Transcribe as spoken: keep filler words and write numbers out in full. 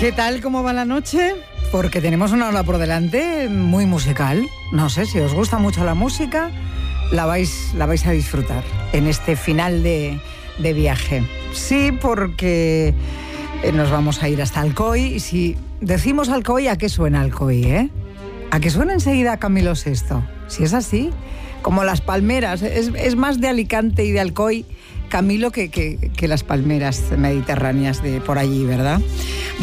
¿Qué tal? ¿Cómo va la noche? Porque tenemos una hora por delante muy musical. No sé, si os gusta mucho la música, la vais, la vais a disfrutar en este final de, de viaje. Sí, porque nos vamos a ir hasta Alcoy. Y si decimos Alcoy, ¿a qué suena Alcoy, eh? ¿A qué suena enseguida Camilo sexto? Si es así, como las palmeras. Es, es más de Alicante y de Alcoy, Camilo, que, que, que las palmeras mediterráneas de por allí, ¿verdad?